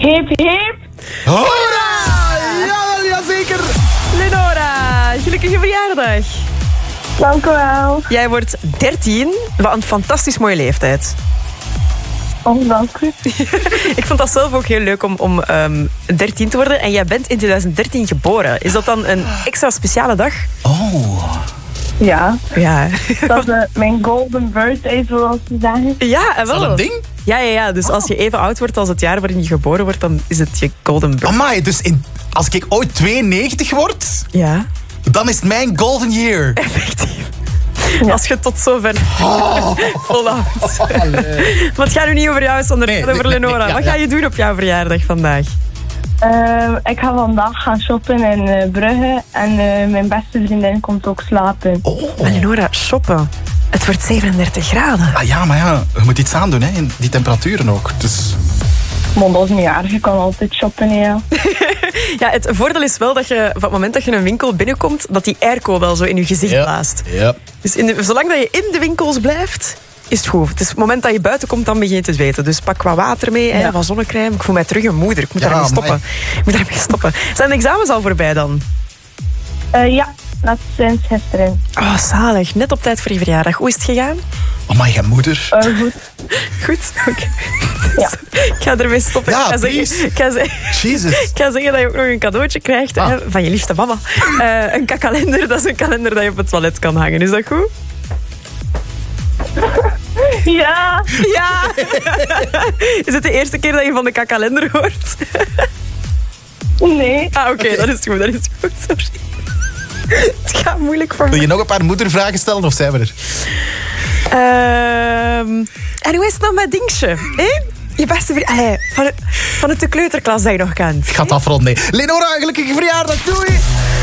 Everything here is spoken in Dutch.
Hip, hip. Hoera! Ja, zeker. Lenora, gelukkige verjaardag. Dank u wel. Jij wordt 13, wat een fantastisch mooie leeftijd. Oh, dank u. Ik vond dat zelf ook heel leuk om 13 te worden. En jij bent in 2013 geboren. Is dat dan een extra speciale dag? Oh. Ja, Ja. dat is mijn golden birthday, zoals ze zeggen. Ja, en wel. Is dat een ding? Ja. Dus als je even oud wordt als het jaar waarin je geboren wordt, dan is het je golden birthday. Amai, dus als ik ooit 92 word, Ja, dan is het mijn golden year. effectief. Als je tot zover volhoudt. Wat gaat nu niet over jou, Sander? Het gaat over Lenora. Wat ga je doen op jouw verjaardag vandaag? Ik ga vandaag gaan shoppen in Brugge en mijn beste vriendin komt ook slapen. Maar Lenora, shoppen. Het wordt 37 graden. Ah ja, maar ja, je moet iets aandoen, hè, in die temperaturen ook. Dus... Maar dat is niet erg, je kan altijd shoppen, ja. Ja, het voordeel is wel dat je, van het moment dat je een winkel binnenkomt, dat die airco wel zo in je gezicht blaast. Ja. Dus zolang dat je in de winkels blijft, is het goed. Het is het moment dat je buiten komt, dan begin je te zweten. Dus pak wat water mee, hè, wat zonnecrème. Ik voel mij terug een moeder. Ik moet daarmee stoppen. Zijn de examens al voorbij dan? Ja, dat is sinds gisteren. Oh, zalig. Net op tijd voor je verjaardag. Hoe is het gegaan? Amai, je moeder. Goed. Goed? Oké. Ja. Ik ga ermee stoppen. Ja, ik ga Jesus. ik ga zeggen dat je ook nog een cadeautje krijgt hè, van je liefste mama. Een kalender. Dat is een kalender dat je op het toilet kan hangen. Is dat goed? Ja. Ja! Is het de eerste keer dat je van de kalender hoort? Nee. Ah, oké, dat is goed. Sorry. Het gaat moeilijk voor Wil me. je nog een paar moedervragen stellen of zijn we er? En hoe is het dan met Dingsje? Je beste vriend... Allee, van het de kleuterklas dat je nog kent. Ik ga het afronden. Lenora, gelukkige verjaardag. Doei!